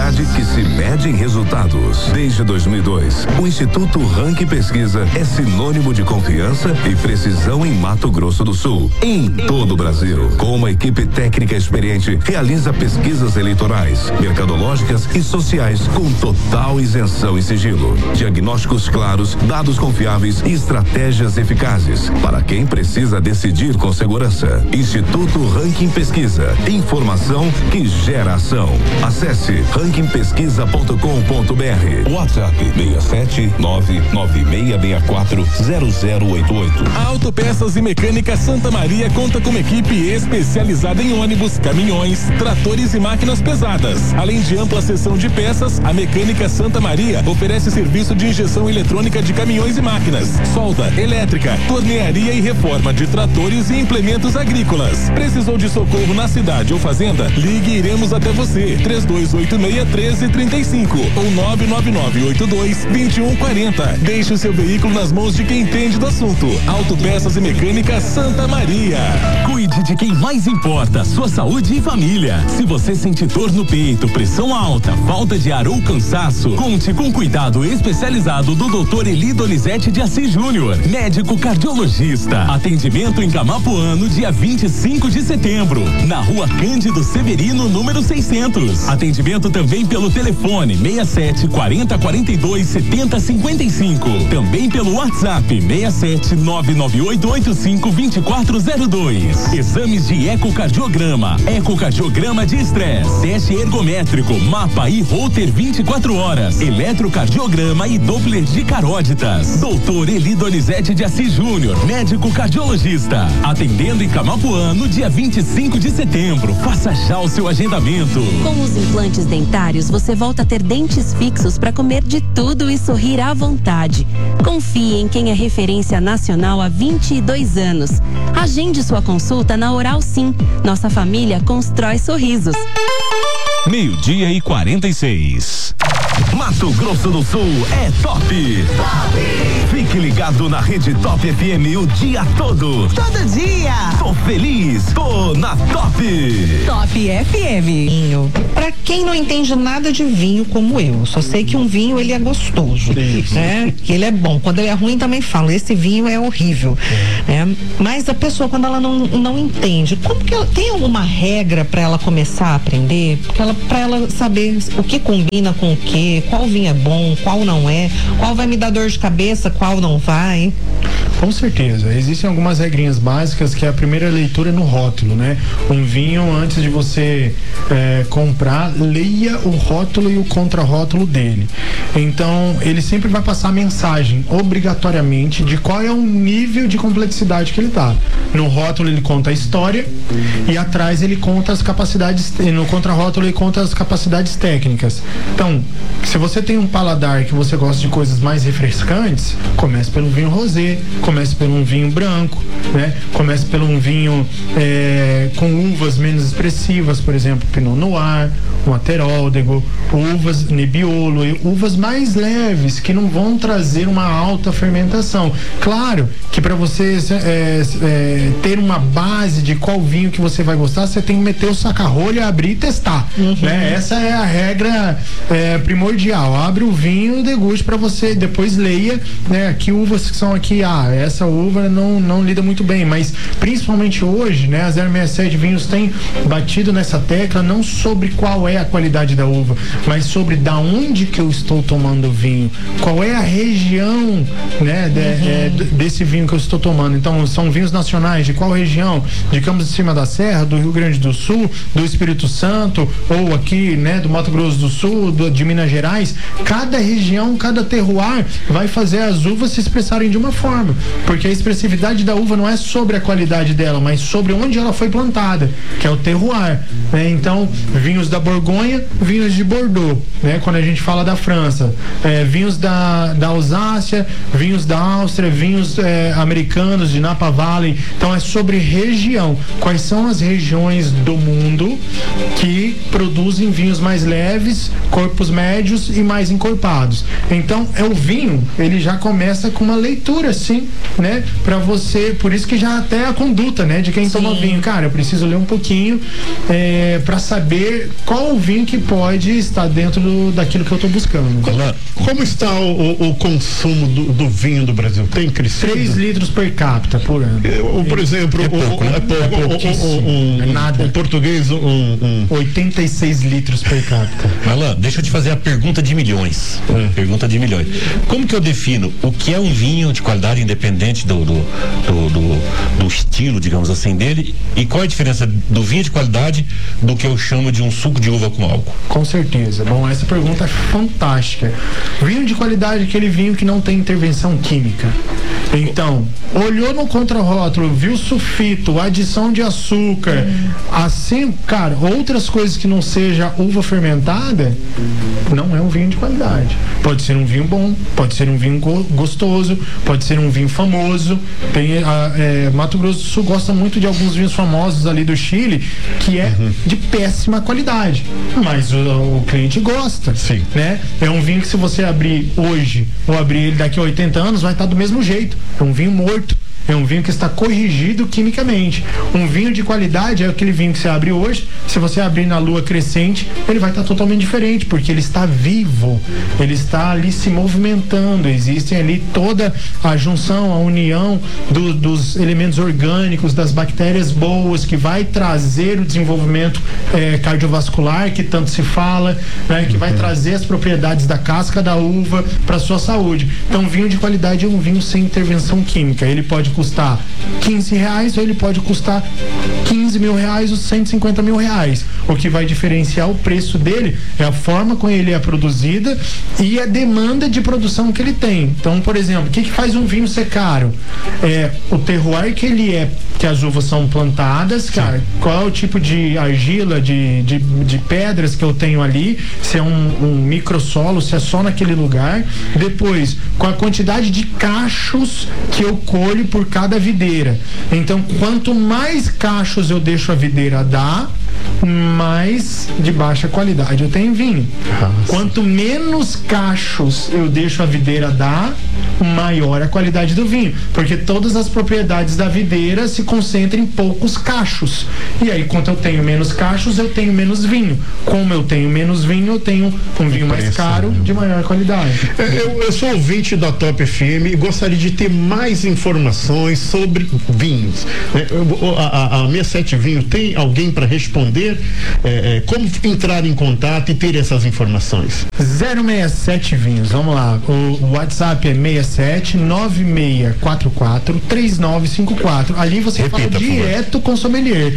qualidade que se mede em resultados. Desde 2002, o Instituto Ranking Pesquisa é sinônimo de confiança e precisão em Mato Grosso do Sul, em todo o Brasil. Com uma equipe técnica experiente, realiza pesquisas eleitorais, mercadológicas e sociais com total isenção e sigilo. Diagnósticos claros, dados confiáveis e estratégias eficazes para quem precisa decidir com segurança. Instituto Ranking Pesquisa. Informação que gera ação. Acesse rankingpesquisa.com.br. WhatsApp 67996640088. A Autopeças e Mecânica Santa Maria conta com uma equipe especializada em ônibus, caminhões, tratores e máquinas pesadas. Além de ampla seção de peças, a Mecânica Santa Maria oferece serviço de injeção eletrônica de caminhões e máquinas, solda, elétrica, tornearia e reforma de tratores e implementos agrícolas. Precisou de socorro na cidade ou fazenda? Ligue e iremos até você. 3286-1335 ou 99982-2140. Deixe o seu veículo nas mãos de quem entende do assunto. Autopeças e Mecânica Santa Maria. Cuide de quem mais importa, sua saúde e família. Se você sente dor no peito, pressão alta, falta de ar ou cansaço, conte com cuidado especializado do Dr. Eli Donizete de Assis Júnior, médico cardiologista. Atendimento em Camapuã no dia 25 de setembro, na Rua Cândido Severino, número 600. Atendimento também pelo telefone 67 40 42 70 55. Também pelo WhatsApp 67 99885 2402. Exames de ecocardiograma, ecocardiograma de estresse, teste ergométrico, mapa e holter 24 horas, eletrocardiograma e Doppler de carótidas. Doutor Eli Donizete de Assis Júnior, médico cardiologista. Atendendo em Camapuã no dia 25 de setembro. Faça já o seu agendamento. Com os implantes dentários, você volta a ter dentes fixos para comer de tudo e sorrir à vontade. Confie em quem é referência nacional há 22 anos. Agende sua consulta na Oral Sim. Nossa família constrói sorrisos. 12:46. Mato Grosso do Sul é top. Fique ligado na Rede Top FM o dia todo. Todo dia. Tô feliz, tô na Top. Top FM. Vinho. Pra quem não entende nada de vinho como eu, só sei que um vinho ele é gostoso, né? Que ele é bom. Quando ele é ruim também falo, esse vinho é horrível, né? Mas a pessoa quando ela não entende, como que ela tem alguma regra para ela começar a aprender? Para ela saber o que combina com o que, qual vinho é bom, qual não é, qual vai me dar dor de cabeça, qual não vai. Com certeza, existem algumas regrinhas básicas que é a primeira leitura no rótulo, né? Um vinho, antes de você comprar, leia o rótulo e o contrarótulo dele. Então, ele sempre vai passar a mensagem, obrigatoriamente, de qual é o nível de complexidade que ele tá. No rótulo ele conta a história e atrás ele conta as capacidades, no contrarótulo ele conta as capacidades técnicas. Então, se você tem um paladar que você gosta de coisas mais refrescantes, comece pelo vinho rosé, comece pelo um vinho branco, né? Comece pelo um vinho com uvas menos expressivas, por exemplo, Pinot Noir, um Ateróldego, uvas Nebbiolo, uvas mais leves que não vão trazer uma alta fermentação. Claro que para você ter uma base de qual vinho que você vai gostar, você tem que meter o saca-rolha, abrir e testar, né? Essa é a regra primordial. Abre o vinho, deguste para você, depois leia, né? Que uvas que são aqui, essa uva não lida muito bem, mas principalmente hoje, né? A 067 Vinhos tem batido nessa tecla não sobre qual é a qualidade da uva, mas sobre da onde que eu estou tomando o vinho, qual é a região, né? Desse vinho que eu estou tomando. Então, são vinhos nacionais de qual região? De Campos de Cima da Serra, do Rio Grande do Sul, do Espírito Santo, ou aqui, né? Do Mato Grosso do Sul, de Minas Gerais. Cada região, cada terroir vai fazer as uvas se expressarem de uma forma, porque a expressividade da uva não é sobre a qualidade dela, mas sobre onde ela foi plantada, que é o terroir, né? Então, vinhos da Borgonha, vinhos de Bordeaux, né? Quando a gente fala da França, vinhos da Alsácia, vinhos da Áustria, vinhos americanos de Napa Valley. Então é sobre região. Quais são as regiões do mundo que produzem vinhos mais leves, corpos médios e mais encorpados? Então o vinho, ele já começa com uma leitura, sim, né? Pra você, por isso que já até a conduta, né? De quem toma vinho, cara, eu preciso ler um pouquinho pra saber qual o vinho que pode estar dentro daquilo que eu estou buscando. Como está o consumo do vinho do Brasil? Tem crescido? 3 litros per capita por ano. Por exemplo, nada. Um português, 86 litros per capita. Alan, deixa eu te fazer a pergunta de milhões. Pergunta de milhões. Como que eu defino o que é um vinho de qualidade independente do estilo, digamos assim, dele, e qual é a diferença do vinho de qualidade do que eu chamo de um suco de uva com álcool? Com certeza. Bom, essa pergunta é fantástica. Vinho de qualidade é aquele vinho que não tem intervenção química. Então, olhou no contrarótulo, viu sulfito, adição de açúcar, assim, cara, outras coisas que não seja uva fermentada, não é um vinho de qualidade. Pode ser um vinho bom, pode ser um vinho gostoso, pode ser um vinho famoso. Tem Mato Grosso do Sul gosta muito de alguns vinhos famosos ali do Chile, que é de péssima qualidade, mas o cliente gosta. Sim. Né? É um vinho que, se você abrir hoje ou abrir ele daqui a 80 anos, vai estar do mesmo jeito. É um vinho morto. É um vinho que está corrigido quimicamente. Um vinho de qualidade é aquele vinho que você abre hoje, se você abrir na lua crescente, ele vai estar totalmente diferente, porque ele está vivo, ele está ali se movimentando, existem ali toda a junção, a união dos elementos orgânicos, das bactérias boas, que vai trazer o desenvolvimento cardiovascular, que tanto se fala, né, que vai trazer as propriedades da casca da uva para a sua saúde. Então, vinho de qualidade é um vinho sem intervenção química. Ele pode custar R$15 ou ele pode custar R$15 mil ou R$150 mil. O que vai diferenciar o preço dele é a forma como ele é produzida e a demanda de produção que ele tem. Então, por exemplo, o que faz um vinho ser caro? É o terroir que ele é, que as uvas são plantadas, cara, qual é o tipo de argila, de pedras que eu tenho ali, se é um microsolo, se é só naquele lugar. Depois, com a quantidade de cachos que eu colho por cada videira. Então, quanto mais cachos eu deixo a videira dar, mais de baixa qualidade eu tenho vinho. Quanto menos cachos eu deixo a videira dar, maior a qualidade do vinho, porque todas as propriedades da videira se concentram em poucos cachos. E aí, quanto eu tenho menos cachos, eu tenho menos vinho. Como eu tenho menos vinho, eu tenho um vinho mais caro, de maior qualidade. Eu sou ouvinte da Top FM e gostaria de ter mais informações sobre vinhos. A 67 Vinho, tem alguém para responder? Como entrar em contato e ter essas informações? 067 Vinhos, vamos lá. O WhatsApp é 67-9644-3954. Ali você fala direto com o sommelier.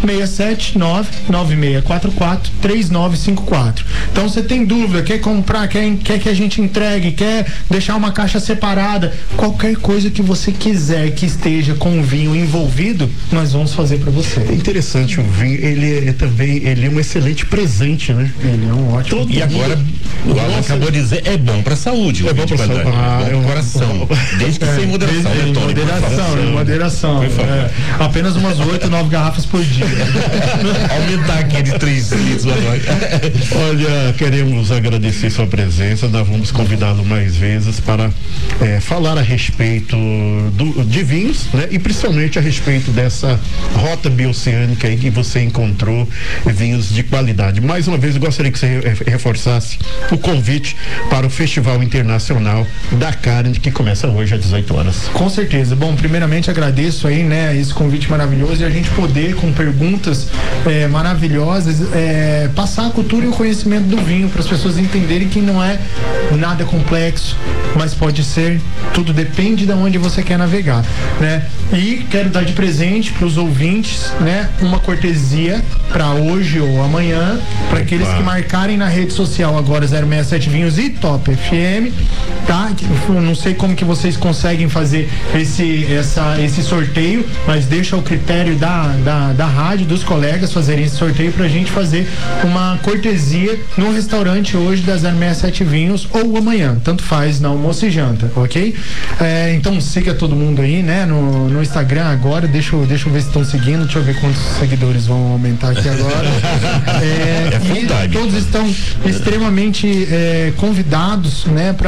679-9644-3954. Então, você tem dúvida, quer comprar, quer que a gente entregue, quer deixar uma caixa separada, qualquer coisa que você quiser que esteja com o vinho envolvido, nós vamos fazer para você. É interessante, o vinho, ele é um excelente presente, né? Ele é um ótimo. E agora, o Alan acabou de dizer, é bom pra saúde. É bom pra saúde. É bom pro coração. Desde que sem moderação. Moderação. Apenas umas 8, 9 garrafas por dia. Aumentar aqui de 3 litros agora. Olha, queremos agradecer sua presença. Nós vamos convidá-lo mais vezes para falar a respeito de vinhos, né? E principalmente a respeito dessa rota bioceânica aí que você encontrou vinhos de qualidade. Mais uma vez, eu gostaria que você reforçasse o convite para o Festival Internacional da Carne, que começa hoje às 18 horas. Com certeza. Bom, primeiramente agradeço aí, né, esse convite maravilhoso e a gente poder, com perguntas maravilhosas, passar a cultura e o conhecimento do vinho para as pessoas entenderem que não é nada complexo, mas pode ser, tudo depende de onde você quer navegar, né? E quero dar de presente para os ouvintes, né, uma cortesia para hoje ou amanhã, para aqueles que marcarem na rede social agora 067 Vinhos e Top FM, tá? Eu não sei como que vocês conseguem fazer esse sorteio, mas deixa ao critério da rádio, dos colegas fazerem esse sorteio pra gente fazer uma cortesia no restaurante hoje da 067 Vinhos ou amanhã, tanto faz, na almoço e janta, ok? Então siga todo mundo aí, né, no Instagram agora, deixa eu ver se estão seguindo, deixa eu ver quantos seguidores vão aumentar aqui agora. E todos estão extremamente convidados, né, para participar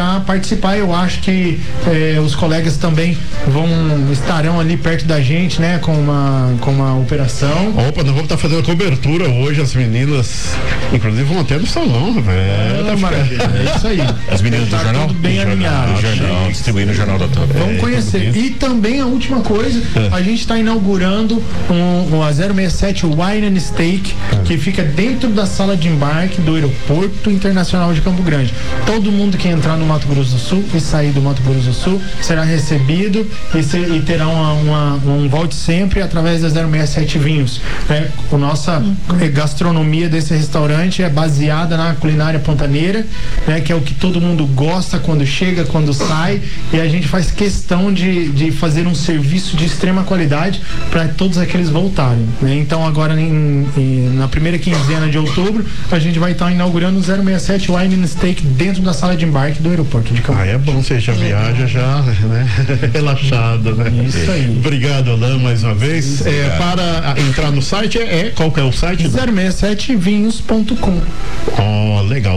participar. Eu acho que os colegas também estarão ali perto da gente, né, com uma operação. Opa, nós vamos estar fazendo cobertura hoje, as meninas, inclusive vão até no salão, velho. É isso aí. As meninas do jornal? Tudo bem alinhado. Jornal, distribuindo o Jornal da Top. Vamos conhecer. E também a última coisa, a gente está inaugurando a 067 Wine and Steak, que fica dentro da sala de embarque do Aeroporto Internacional de Campo Grande. Todo mundo que entrar no Mato Grosso do Sul e sair do Mato Grosso do Sul será recebido e terá um volte sempre através da 067 Vinhos. A nossa gastronomia desse restaurante é baseada na culinária pantaneira, né, que é o que todo mundo gosta quando chega, quando sai, e a gente faz questão de fazer um serviço de extrema qualidade para todos aqueles voltarem, né? Então agora na primeira quinzena de outubro a gente vai estar inaugurando o 067 Wine and Steak dentro da sala de embarque do aeroporto de Campo. É bom, você já viaja já, né? Relaxado, né? Isso aí. Obrigado, Alain, mais uma vez. Para entrar no site, qual que é o site? 067vinhos.com. Legal,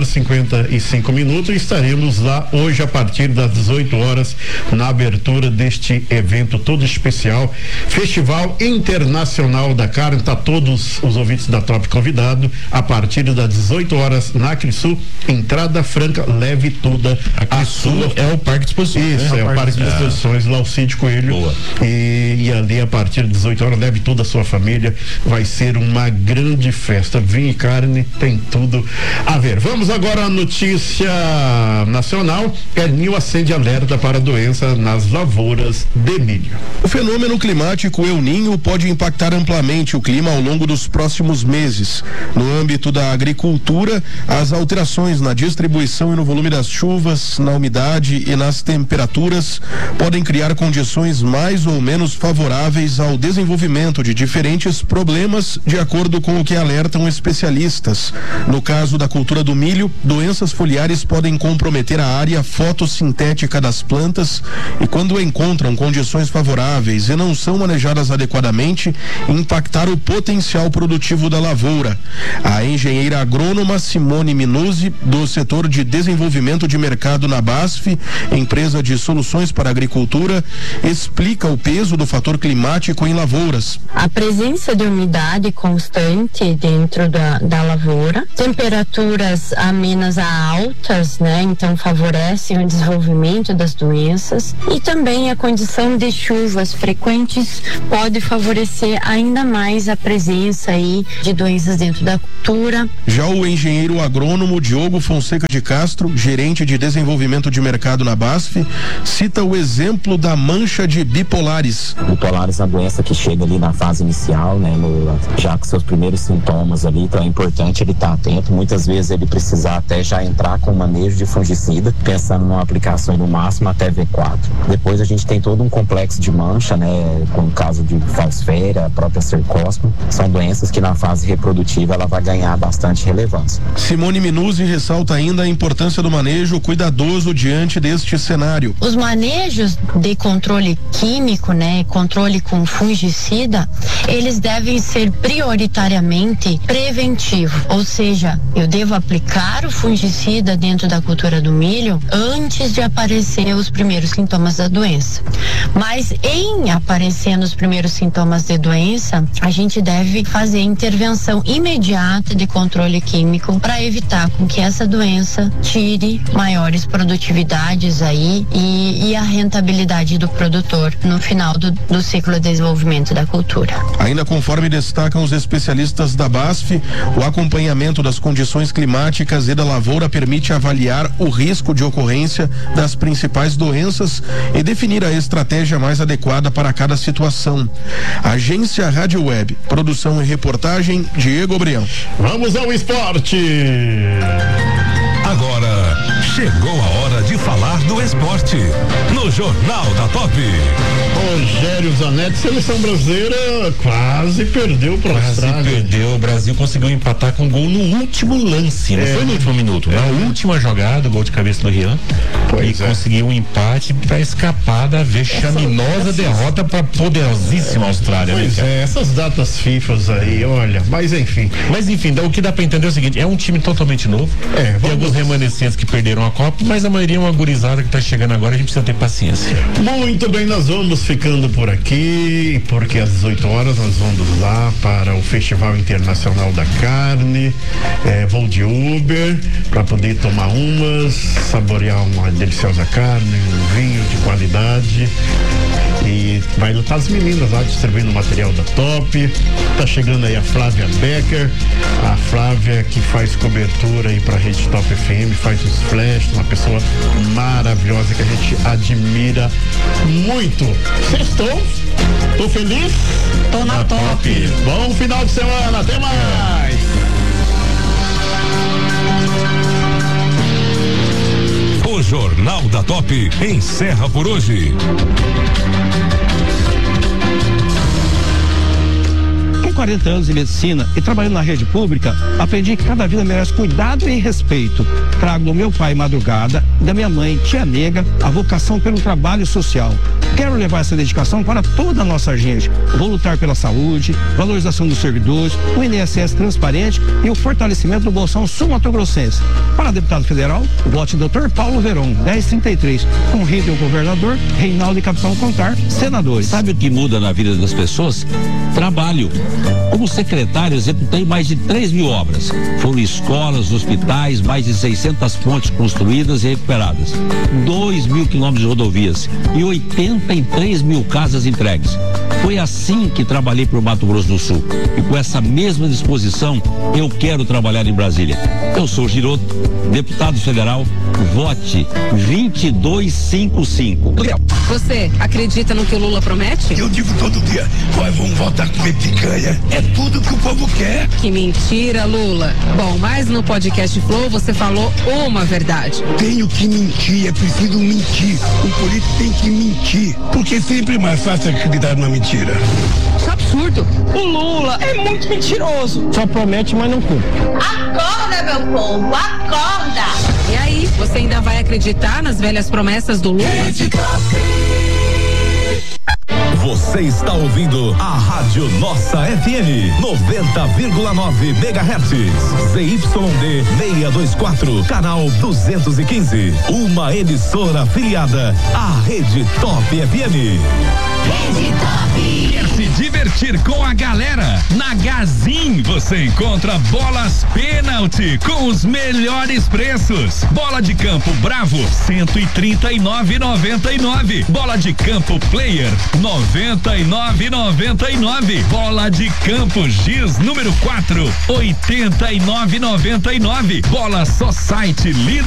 12h55 e estaremos lá hoje a partir das 18 horas na abertura deste evento todo especial, Festival Internacional da Carne. Tá todos os ouvintes da Top convidado a partir das 18 horas na Crisul, entrada franca, leve toda a sua. É o Parque de Exposições. Isso, né? o Parque de Exposições, lá o Cid Coelho. Boa. E ali a partir das 18 horas, leve toda a sua família, vai ser uma grande festa. Vinho e carne, tem tudo a ver. Vamos agora à notícia nacional. El Niño acende alerta para doença nas lavouras de milho. O fenômeno climático El Niño pode impactar amplamente o clima ao longo dos próximos meses. No âmbito da agricultura, as alterações na distribuição e no volume das chuvas, na umidade e nas temperaturas podem criar condições mais ou menos favoráveis ao desenvolvimento de diferentes problemas, de acordo com o que alertam especialistas. No caso da cultura do milho, doenças foliares podem comprometer a área fotossintética das plantas e, quando encontram condições favoráveis e não são manejadas adequadamente, impactar o potencial produtivo da lavoura. A engenheira agrônoma Simone Minuzzi, do setor de desenvolvimento de mercado na BASF, empresa de soluções para a agricultura, explica o peso do fator climático em lavouras. A presença de umidade constante dentro da lavoura, temperaturas amenas a altas, né? Então favorecem o desenvolvimento das doenças, e também a condição de chuvas frequentes pode favorecer ainda mais a presença aí de doenças dentro da cultura. Já o engenheiro agrônomo Diogo Fonseca de Castro, gerente de desenvolvimento de mercado na BASF, cita o exemplo da mancha de bipolares. Bipolares é uma doença que chega ali na fase inicial, né, já com seus primeiros sintomas ali, então é importante ele estar atento. Muitas vezes ele precisar até já entrar com manejo de fungicida, pensando numa aplicação no máximo até V4. Depois a gente tem todo um complexo de mancha, né, com o caso de falsféria, a própria cercóspora. São doenças que na fase reprodutiva ela vai ganhar bastante relevância. Simone Minuzzi ressalta ainda a importância do manejo cuidadoso diante deste cenário. Os manejos de controle químico, né, controle com fungicida, eles devem ser prioritariamente preventivo, ou seja, eu devo aplicar o fungicida dentro da cultura do milho antes de aparecer os primeiros sintomas da doença. Mas em aparecendo os primeiros sintomas de doença, a gente deve fazer intervenção imediata de controle químico para evitar com que essa doença tire maiores produtividades aí e a rentabilidade do produtor no final do ciclo de desenvolvimento da cultura. Ainda conforme destacam os especialistas da BASF, o acompanhamento das condições climáticas e da lavoura permite avaliar o risco de ocorrência das principais doenças e definir a estratégia mais adequada para cada situação. Agência Rádio Web, produção e reportagem Diego Brião. Vamos ao esporte. Agora chegou a hora de falar do do esporte, no Jornal da Top. Rogério Zanetti, seleção brasileira quase perdeu para a Austrália. Perdeu, o Brasil conseguiu empatar com um gol no último lance, não foi no último minuto, na última jogada, gol de cabeça do Rian. E conseguiu um empate para escapar da vexaminosa derrota para a poderosíssima Austrália. Pois essas datas FIFAs aí, olha, mas enfim, o que dá para entender é o seguinte, é um time totalmente novo, tem alguns remanescentes que perderam a Copa, mas a maioria é uma gurizada que tá chegando agora, a gente precisa ter paciência. Muito bem, nós vamos ficando por aqui, porque às 18 horas nós vamos lá para o Festival Internacional da Carne, vou de Uber para poder tomar umas, saborear uma deliciosa carne, um vinho de qualidade, e vai lutar as meninas lá distribuindo o material da Top. Tá chegando aí a Flávia Becker, a Flávia que faz cobertura aí pra Rede Top FM, faz os flashes, uma pessoa maravilhosa que a gente admira muito. Sextou? Tô feliz? Tô na top. Bom final de semana, até mais! O Jornal da Top encerra por hoje. Com 40 anos de medicina e trabalhando na rede pública, aprendi que cada vida merece cuidado e respeito. Trago do meu pai Madrugada e da minha mãe, Tia Nega, a vocação pelo trabalho social. Quero levar essa dedicação para toda a nossa gente. Vou lutar pela saúde, valorização dos servidores, o INSS transparente e o fortalecimento do Bolsão Sul-Mato-Grossense. Para deputado federal, vote Dr. Paulo Veron, 1033. Convide o governador Reinaldo e Capitão Contar, senadores. Sabe o que muda na vida das pessoas? Trabalho. Como secretário, executei mais de 3.000 obras. Foram escolas, hospitais, mais de 600 pontes construídas e recuperadas, 2.000 quilômetros de rodovias e 83.000 casas entregues. Foi assim que trabalhei para o Mato Grosso do Sul. E com essa mesma disposição, eu quero trabalhar em Brasília. Eu sou Giroto, deputado federal, vote 2255. Você acredita no que o Lula promete? Eu digo todo dia, vamos voltar a comer picanha. É tudo que o povo quer. Que mentira, Lula. Bom, mas no podcast Flow você falou uma verdade. Tenho que mentir, é preciso mentir. O político tem que mentir, porque sempre é mais fácil acreditar numa mentira. Isso é absurdo. O Lula é muito mentiroso. Só promete, mas não cumpre. Acorda, meu povo, acorda! E aí, você ainda vai acreditar nas velhas promessas do Lula? Você está ouvindo a Rádio Nossa FM 90,9 MHz, ZYD 624, canal 215, uma emissora afiliada à Rede Top FM. Quer se divertir com a galera? Na Gazin você encontra bolas pênalti com os melhores preços. Bola de campo Bravo, 139,99. Bola de campo Player, 99,99. Bola de campo Giz número 4, 89,99. Bola Society